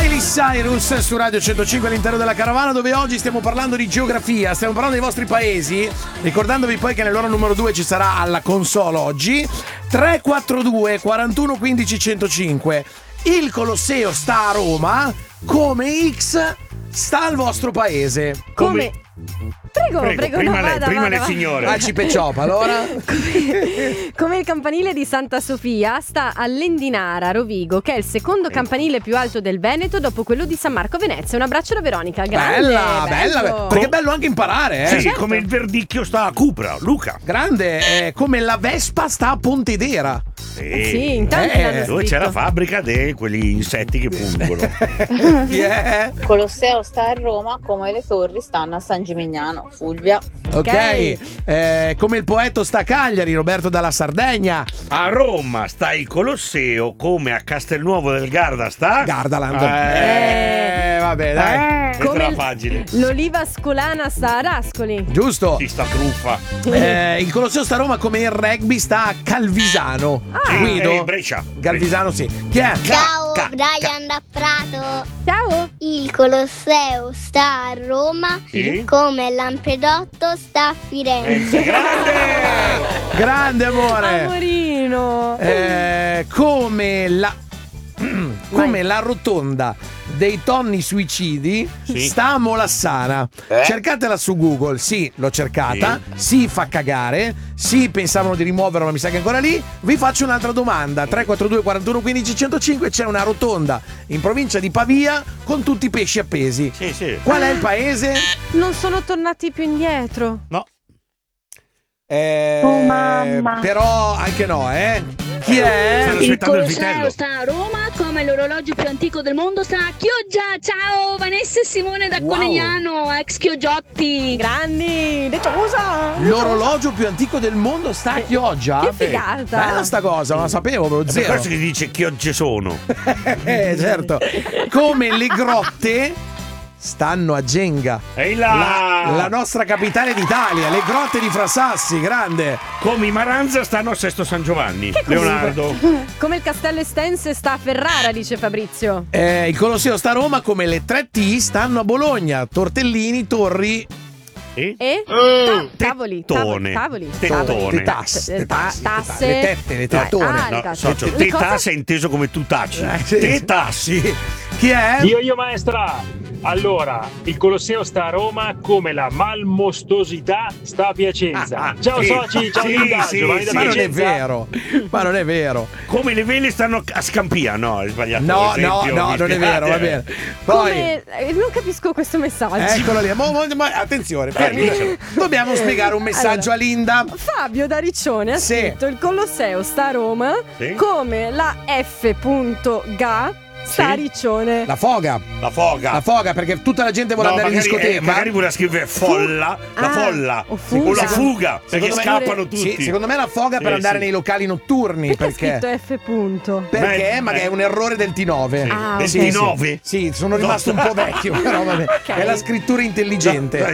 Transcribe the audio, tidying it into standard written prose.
Miley Cyrus su Radio 105 all'interno della carovana, dove oggi stiamo parlando di geografia, stiamo parlando dei vostri paesi, ricordandovi poi che nell'ora numero 2 ci sarà alla console oggi 342 41 15 105. Il Colosseo sta a Roma, come X sta al vostro paese. Come? Prego, prima no, lei, prima le signore. Cipecioppa, allora. Come il campanile di Santa Sofia sta a Lendinara, Rovigo, che è il secondo campanile più alto del Veneto dopo quello di San Marco, Venezia. Un abbraccio da Veronica. Grande, bella, perché è bello anche imparare, Sì, certo. come il verdicchio sta a Cupra, Luca. Grande, come la Vespa sta a Pontedera. Sì, in tanti l'hanno dove c'è scritto. la fabbrica di quegli insetti che pungono. Yeah. Colosseo sta a Roma, come le torri stanno a San Gimignano, Fulvia. Ok, come il Poetto sta a Cagliari, Roberto dalla Sardegna. A Roma sta il Colosseo, come a Castelnuovo del Garda sta Gardaland. Vabbè, dai. Questa è la pagina. L'oliva ascolana sta a Rascoli. Giusto. Ci sta truffa. Il Colosseo sta a Roma, come il rugby sta a Calvisano. Guido? Brescia. Calvisano, sì. Chi è? Ciao, Brian da Prato. Ciao. Il Colosseo sta a Roma, Sì. come l'Ampedotto sta a Firenze. Grande! Grande amore. Amorino. Come la rotonda dei tonni suicidi sta a Molassana. Cercatela su Google. Sì, l'ho cercata. Sì, fa cagare. Sì, pensavano di rimuoverla, ma mi sa che è ancora lì. Vi faccio un'altra domanda. 342 41 15 105. C'è una rotonda in provincia di Pavia con tutti i pesci appesi. Sì. Qual è il paese? Non sono tornati più indietro. No. Oh, mamma. Però anche no, Chi è? Stanno aspettando il vitello. sta a Roma, come l'orologio più antico del mondo sta a Chioggia. Ciao, Vanessa e Simone da Wow. Conegliano, ex Chioggiotti. Grandi. Detto cosa? L'orologio più antico del mondo sta a Chioggia? Che figata. Bella sta cosa, non la sapevo, È proprio per zero. questo che dice che oggi sono. Certo. Come le grotte stanno a Genga. Ehi là! La nostra capitale d'Italia, le grotte di Frassassi, grande. Come i Maranza stanno a Sesto San Giovanni. Leonardo. Come il castello Estense sta a Ferrara, dice Fabrizio. Il Colosseo sta a Roma, come le 3T stanno a Bologna. Tortellini, torri. E? Tavoli. Tettone. Tavoli. Tettone. Le tasse. Tasse. Le tette, le tettone. Ah, le No, tasse. socio, Le te cose- tasse è inteso come tu taci. Sì. Te tassi. Chi è? Io maestra. Allora, il Colosseo sta a Roma, come la malmostosità sta a Piacenza. Ciao sì. soci, ciao Sì, Linda, sì, Giovanni da sì. Ma non è Piacenza. vero. Ma non è vero. Come le vele stanno a Scampia. No, hai sbagliato. No, l'esempio, mi non è spiegate? vero, va bene. Poi Come... non capisco questo messaggio. eccolo lì. Attenzione, fermi. dicelo. Dobbiamo spiegare un messaggio a Linda. Fabio da Riccione ha Sì. scritto: il Colosseo sta a Roma, Sì. come la F.ga sta a Sì. Riccione. La foga. La foga. La foga, perché tutta la gente vuole No, andare in magari, discoteca. magari vuole scrivere folla, la Ah, folla o fuga. o la fuga, perché Secondo me- scappano tutti. Sì, secondo me la foga per Sì, andare sì. nei locali notturni. Perché ha scritto F. punto? Perché? Beh, Ma che è un errore del T9. Ah, ok. 29? Sì, sono rimasto un po' vecchio, però vabbè. È la scrittura intelligente.